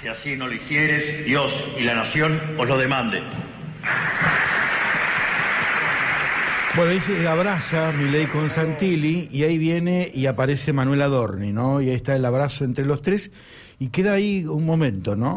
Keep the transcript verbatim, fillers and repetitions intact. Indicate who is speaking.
Speaker 1: Si así no lo hicieres, Dios y la nación os lo demanden.
Speaker 2: Bueno, ahí se abraza Milei con Santilli y ahí viene y aparece Manuel Adorni, ¿no? Y ahí está el abrazo entre los tres y queda ahí un momento, ¿no?